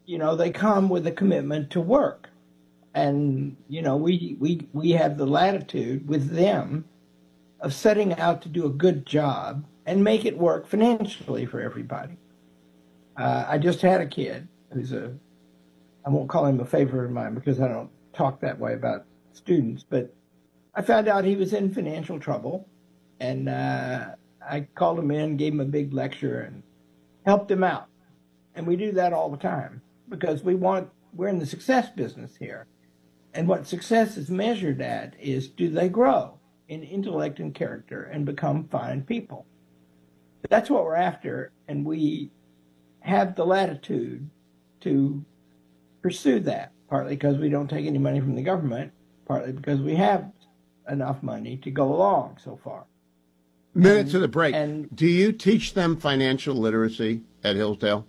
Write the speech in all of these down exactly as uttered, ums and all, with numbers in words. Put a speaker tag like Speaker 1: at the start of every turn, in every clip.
Speaker 1: you know, they come with a commitment to work. And, you know, we, we, we have the latitude with them of setting out to do a good job and make it work financially for everybody. Uh, I just had a kid who's a, I won't call him a favorite of mine because I don't talk that way about students, but I found out he was in financial trouble, and uh, I called him in, gave him a big lecture, and helped him out. And we do that all the time because we want, we're in the success business here. And what success is measured at is, do they grow in intellect and character and become fine people? That's what we're after, and we have the latitude to pursue that, partly because we don't take any money from the government, partly because we have enough money to go along so far.
Speaker 2: Minutes of the break.
Speaker 1: And
Speaker 2: do you teach them financial literacy at Hillsdale?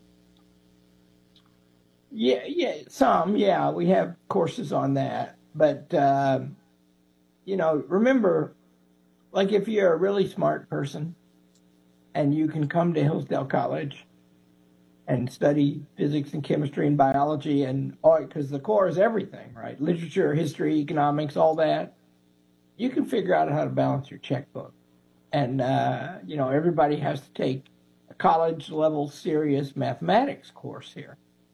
Speaker 1: Yeah, yeah, some, yeah. We have courses on that. But, uh, you know, remember, like if you're a really smart person and you can come to Hillsdale College and study physics and chemistry and biology and all, because the core is everything, right? Literature, history, economics, all that. You can figure out how to balance your checkbook. And, uh, you know, everybody has to take a college-level serious mathematics course here.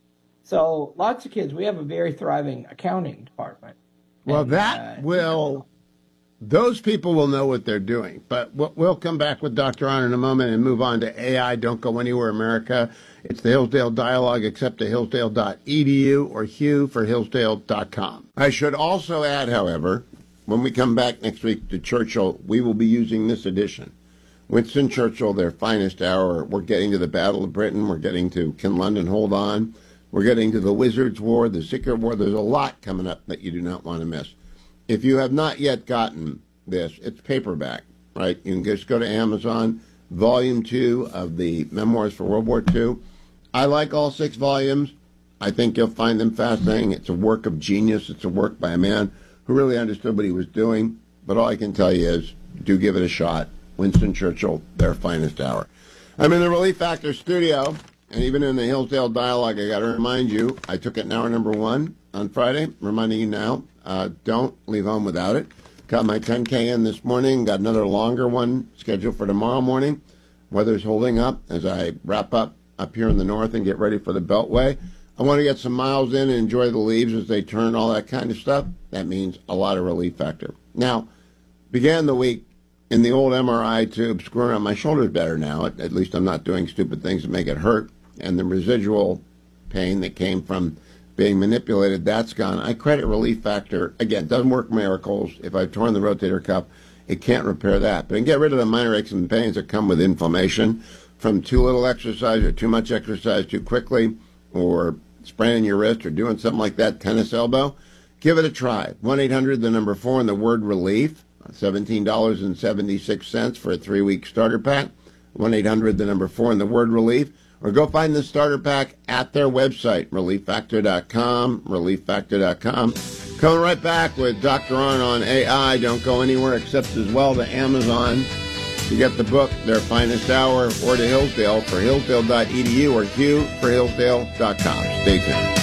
Speaker 1: So lots of kids, we have a very thriving accounting department.
Speaker 2: Well,
Speaker 1: and,
Speaker 2: that
Speaker 1: uh,
Speaker 2: will, you know, those people will know what they're doing. But we'll come back with Doctor Arnn in a moment and move on to A I. Don't go anywhere, America. It's the Hillsdale Dialogue, except to hillsdale dot e d u or hugh for hillsdale dot com. I should also add, however, when we come back next week to Churchill, we will be using this edition. Winston Churchill, their finest hour. We're getting to the Battle of Britain. We're getting to Can London Hold On? We're getting to the Wizards' War, the Secret War. There's a lot coming up that you do not want to miss. If you have not yet gotten this, it's paperback, right? You can just go to Amazon, volume two of the Memoirs for World War Two. I like all six volumes. I think you'll find them fascinating. It's a work of genius. It's a work by a man who really understood what he was doing. But all I can tell you is, do give it a shot. Winston Churchill, their finest hour. I'm in the Relief Factor studio. And even in the Hillsdale Dialogue, I got to remind you, I took it in hour number one on Friday. Reminding you now, uh, don't leave home without it. Got my ten K in this morning. Got another longer one scheduled for tomorrow morning. Weather's holding up as I wrap up up here in the north and get ready for the Beltway. I want to get some miles in and enjoy the leaves as they turn, all that kind of stuff. That means a lot of Relief Factor. Now, began the week in the old M R I tube, screwing on my shoulders better now. At, at least I'm not doing stupid things that make it hurt. And the residual pain that came from being manipulated, that's gone. I credit Relief Factor. Again, doesn't work miracles. If I've torn the rotator cuff, it can't repair that. But it can get rid of the minor aches and pains that come with inflammation from too little exercise or too much exercise too quickly, or spraining your wrist or doing something like that, tennis elbow. Give it a try. one eight hundred, the number four, and the word relief. seventeen dollars and seventy-six cents for a three-week starter pack. one eight hundred, the number four, and the word relief. Or go find the starter pack at their website, relief factor dot com, relief factor dot com. Coming right back with Doctor Arnn on A I. Don't go anywhere except as well to Amazon to get the book, Their Finest Hour, or to Hillsdale for hillsdale dot e d u or hugh for hillsdale dot com. Stay tuned.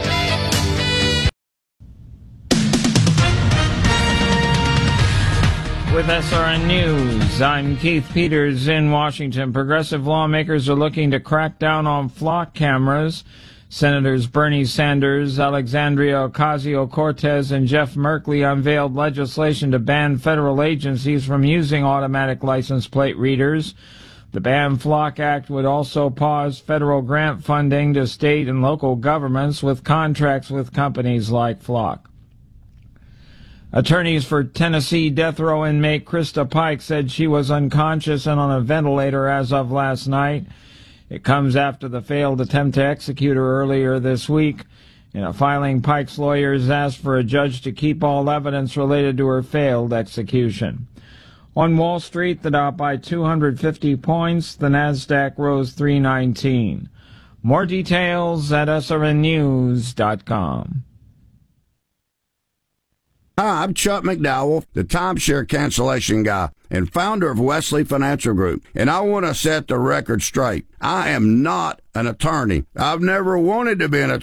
Speaker 3: With S R N News, I'm Keith Peters in Washington. Progressive lawmakers are looking to crack down on flock cameras. Senators Bernie Sanders, Alexandria Ocasio-Cortez, and Jeff Merkley unveiled legislation to ban federal agencies from using automatic license plate readers. The Ban Flock Act would also pause federal grant funding to state and local governments with contracts with companies like Flock. Attorneys for Tennessee death row inmate Krista Pike said she was unconscious and on a ventilator as of last night. It comes after the failed attempt to execute her earlier this week. In a filing, Pike's lawyers asked for a judge to keep all evidence related to her failed execution. On Wall Street, the Dow by two hundred fifty points. The Nasdaq rose three nineteen. More details at S R N news dot com.
Speaker 4: Hi, I'm Chuck McDowell, the timeshare cancellation guy and founder of Wesley Financial Group, and I want to set the record straight. I am not an attorney. I've never wanted to be an attorney.